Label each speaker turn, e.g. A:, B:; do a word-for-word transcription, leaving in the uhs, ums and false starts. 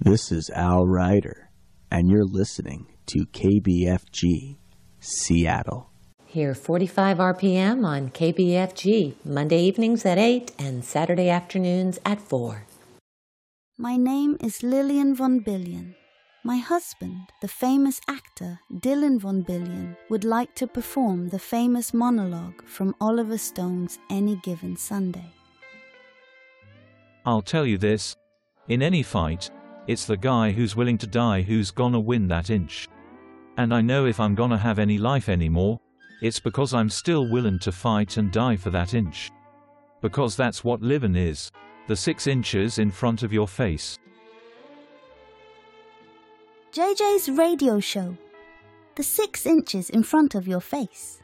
A: This is Al Ryder, and you're listening to K B F G, Seattle.
B: Here, forty-five R P M on K B F G, Monday evenings at eight and Saturday afternoons at four.
C: My name is Lillian von Billion. My husband, the famous actor Dylan von Billion, would like to perform the famous monologue from Oliver Stone's Any Given Sunday.
D: I'll tell you this. In any fight, it's the guy who's willing to die who's gonna win that inch. And I know if I'm gonna have any life anymore, it's because I'm still willing to fight and die for that inch. Because that's what living is. The six inches in front of your face.
C: J J's radio show. The six inches in front of your face.